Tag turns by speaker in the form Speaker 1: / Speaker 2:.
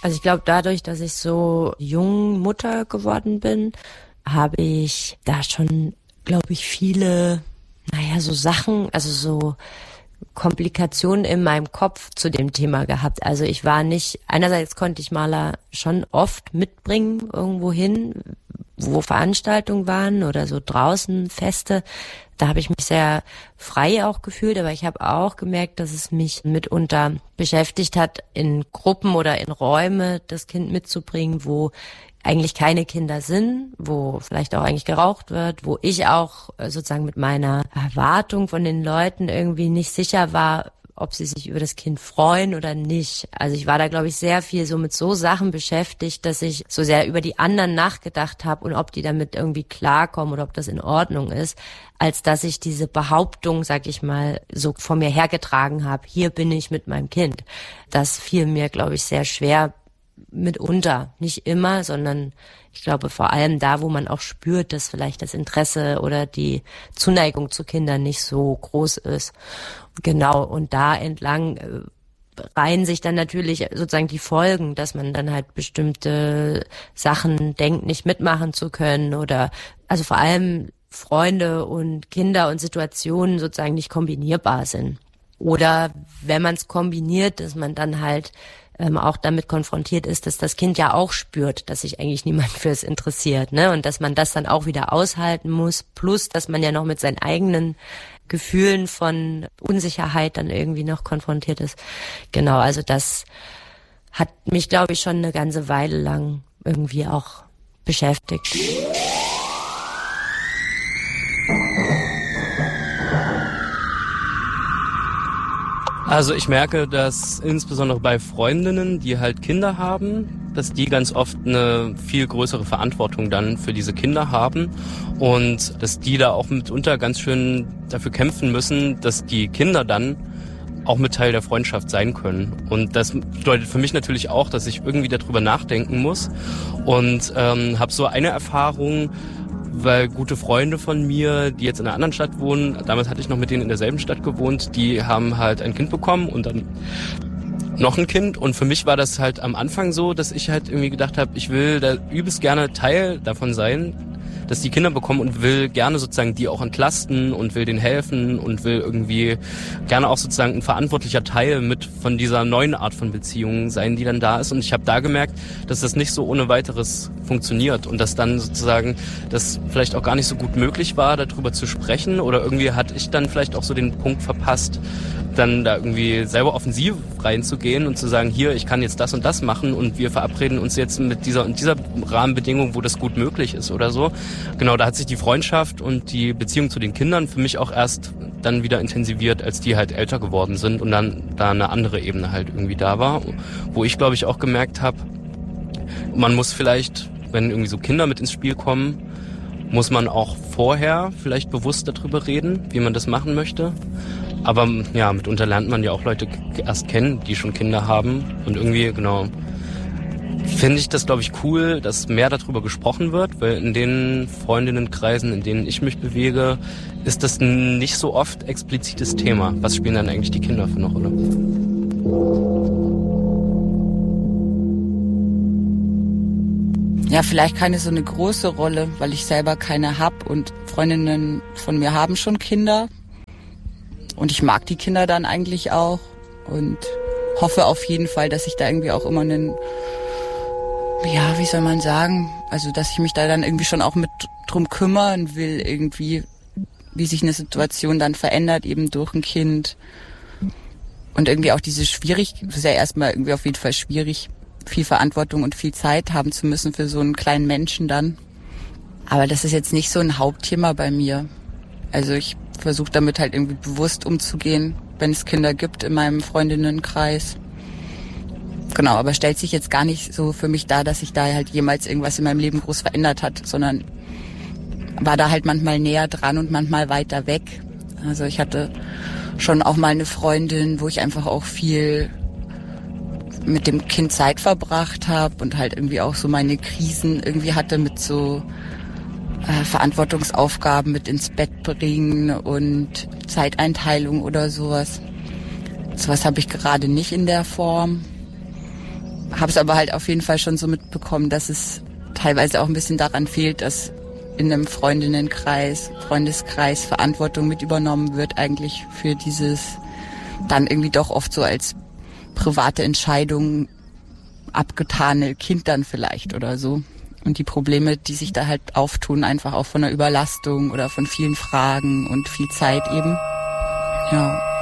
Speaker 1: Also ich glaube, dadurch, dass ich so jung Mutter geworden bin, habe ich da schon, glaube ich, viele, so Sachen, also so Komplikationen in meinem Kopf zu dem Thema gehabt. Also ich war nicht, einerseits konnte ich Maler schon oft mitbringen irgendwo hin, wo Veranstaltungen waren oder so draußen Feste. Da habe ich mich sehr frei auch gefühlt, aber ich habe auch gemerkt, dass es mich mitunter beschäftigt hat, in Gruppen oder in Räume das Kind mitzubringen, wo eigentlich keine Kinder sind, wo vielleicht auch eigentlich geraucht wird, wo ich auch sozusagen mit meiner Erwartung von den Leuten irgendwie nicht sicher war, ob sie sich über das Kind freuen oder nicht. Also ich war da, glaube ich, sehr viel so mit so Sachen beschäftigt, dass ich so sehr über die anderen nachgedacht habe und ob die damit irgendwie klarkommen oder ob das in Ordnung ist, als dass ich diese Behauptung, sag ich mal, so vor mir hergetragen habe, hier bin ich mit meinem Kind. Das fiel mir, glaube ich, sehr schwer mitunter. Nicht immer, sondern ich glaube vor allem da, wo man auch spürt, dass vielleicht das Interesse oder die Zuneigung zu Kindern nicht so groß ist. Genau, und da entlang reihen sich dann natürlich sozusagen die Folgen, dass man dann halt bestimmte Sachen denkt, nicht mitmachen zu können oder also vor allem Freunde und Kinder und Situationen sozusagen nicht kombinierbar sind. Oder wenn man es kombiniert, dass man dann halt auch damit konfrontiert ist, dass das Kind ja auch spürt, dass sich eigentlich niemand fürs interessiert, ne? Und dass man das dann auch wieder aushalten muss, plus, dass man ja noch mit seinen eigenen Gefühlen von Unsicherheit dann irgendwie noch konfrontiert ist. Genau, also das hat mich, glaube ich, schon eine ganze Weile lang irgendwie auch beschäftigt.
Speaker 2: Also ich merke, dass insbesondere bei Freundinnen, die halt Kinder haben, dass die ganz oft eine viel größere Verantwortung dann für diese Kinder haben und dass die da auch mitunter ganz schön dafür kämpfen müssen, dass die Kinder dann auch mit Teil der Freundschaft sein können. Und das bedeutet für mich natürlich auch, dass ich irgendwie darüber nachdenken muss und habe so eine Erfahrung, weil gute Freunde von mir, die jetzt in einer anderen Stadt wohnen, damals hatte ich noch mit denen in derselben Stadt gewohnt, die haben halt ein Kind bekommen und dann noch ein Kind. Und für mich war das halt am Anfang so, dass ich halt irgendwie gedacht habe, ich will da übelst gerne Teil davon sein, dass die Kinder bekommen und will gerne sozusagen die auch entlasten und will denen helfen und will irgendwie gerne auch sozusagen ein verantwortlicher Teil mit von dieser neuen Art von Beziehung sein, die dann da ist. Und ich habe da gemerkt, dass das nicht so ohne weiteres funktioniert und dass dann sozusagen das vielleicht auch gar nicht so gut möglich war, darüber zu sprechen oder irgendwie hatte ich dann vielleicht auch so den Punkt verpasst, dann da irgendwie selber offensiv reinzugehen und zu sagen, hier, ich kann jetzt das und das machen und wir verabreden uns jetzt mit dieser und dieser Rahmenbedingung, wo das gut möglich ist oder so. Genau, da hat sich die Freundschaft und die Beziehung zu den Kindern für mich auch erst dann wieder intensiviert, als die halt älter geworden sind und dann da eine andere Ebene halt irgendwie da war, wo ich, glaube ich, auch gemerkt habe, man muss vielleicht, wenn irgendwie so Kinder mit ins Spiel kommen, muss man auch vorher vielleicht bewusst darüber reden, wie man das machen möchte. Aber ja, mitunter lernt man ja auch Leute erst kennen, die schon Kinder haben. Und irgendwie, genau, finde ich das, glaube ich, cool, dass mehr darüber gesprochen wird, weil in den Freundinnenkreisen, in denen ich mich bewege, ist das nicht so oft explizites Thema. Was spielen dann eigentlich die Kinder für eine Rolle?
Speaker 3: Ja, vielleicht keine so eine große Rolle, weil ich selber keine hab und Freundinnen von mir haben schon Kinder. Und ich mag die Kinder dann eigentlich auch und hoffe auf jeden Fall, dass ich da irgendwie auch immer wie soll man sagen, also dass ich mich da dann irgendwie schon auch mit drum kümmern will, irgendwie, wie sich eine Situation dann verändert, eben durch ein Kind. Und irgendwie auch das ist ja erstmal irgendwie auf jeden Fall schwierig, viel Verantwortung und viel Zeit haben zu müssen für so einen kleinen Menschen dann. Aber das ist jetzt nicht so ein Hauptthema bei mir. Also ich versuche damit halt irgendwie bewusst umzugehen, wenn es Kinder gibt in meinem Freundinnenkreis. Genau, aber stellt sich jetzt gar nicht so für mich dar, dass sich da halt jemals irgendwas in meinem Leben groß verändert hat, sondern war da halt manchmal näher dran und manchmal weiter weg. Also ich hatte schon auch mal eine Freundin, wo ich einfach auch viel mit dem Kind Zeit verbracht habe und halt irgendwie auch so meine Krisen irgendwie hatte mit so Verantwortungsaufgaben mit ins Bett bringen und Zeiteinteilung oder sowas. Sowas habe ich gerade nicht in der Form. habe es aber halt auf jeden Fall schon so mitbekommen, dass es teilweise auch ein bisschen daran fehlt, dass in einem Freundeskreis Verantwortung mit übernommen wird eigentlich für dieses dann irgendwie doch oft so als private Entscheidung abgetane Kind dann vielleicht oder so. Und die Probleme, die sich da halt auftun, einfach auch von der Überlastung oder von vielen Fragen und viel Zeit eben. Ja.